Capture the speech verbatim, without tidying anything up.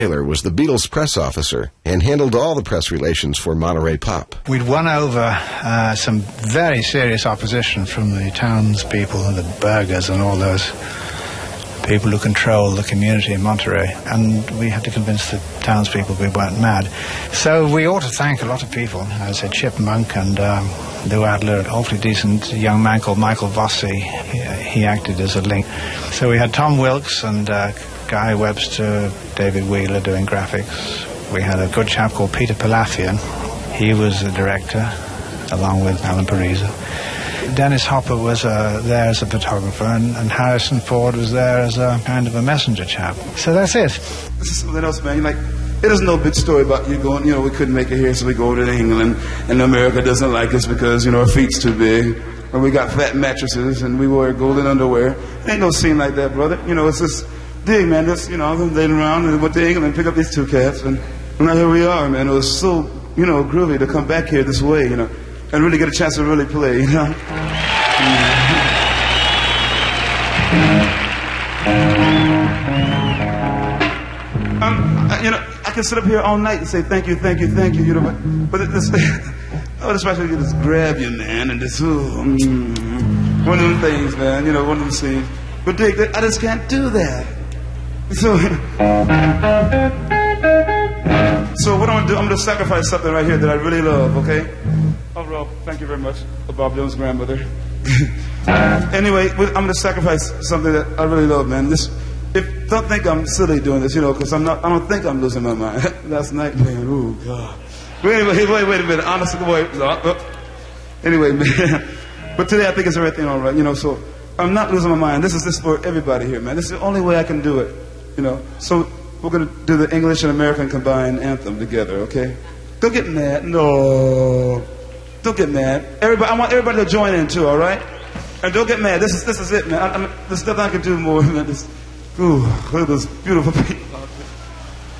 Taylor was the Beatles press officer and handled all the press relations for Monterey Pop. We'd won over uh, some very serious opposition from the townspeople and the burghers and all those people who control the community in Monterey, and we had to convince the townspeople we weren't mad. So we ought to thank a lot of people. I said Chip Monk and um, Lou Adler, an awfully decent young man called Michael Vossi. He, he acted as a link. So we had Tom Wilkes and uh, Guy Webster, David Wheeler doing graphics. We had a good chap called Peter Palafian. He was the director, along with Alan Parisa. Dennis Hopper was uh, there as a photographer, and, and Harrison Ford was there as a kind of a messenger chap. So that's it. This is something else, man. Like, it is no big story about you going, you know, we couldn't make it here, so we go over to England, and America doesn't like us because, you know, our feet's too big, or we got fat mattresses, and we wear golden underwear. Ain't no scene like that, brother. You know, it's just dig, man. Just, you know, I was laying around and went to England and picked up these two cats, and now here we are, man. It was so, you know, groovy to come back here this way, you know, and really get a chance to really play, you know. Um, I, you know, I can sit up here all night and say thank you, thank you, thank you, you know, but, but this, oh, this right here, you just grab you, man, and just, ooh, mm, one of them things, man, you know, one of them scenes. But Dick, I just can't do that. So, so what I'm gonna do, I'm gonna sacrifice something right here that I really love, okay? Oh, Rob, thank you very much. Bob Jones' grandmother. Anyway, I'm gonna sacrifice something that I really love, man. This, if don't think I'm silly doing this, you know, because I'm not. I don't think I'm losing my mind. Last night, man. Oh God. Wait, wait, wait, wait a minute. Honestly, wait. Anyway, man. But today, I think it's everything all right, you know. So I'm not losing my mind. This is this for everybody here, man. This is the only way I can do it, you know. So we're gonna do the English and American combined anthem together, okay? Don't get mad. No. Don't get mad. Everybody, I want everybody to join in too, all right? And don't get mad. This is this is it, man. I, I mean, there's nothing I can do more than this. Ooh, look at those beautiful people.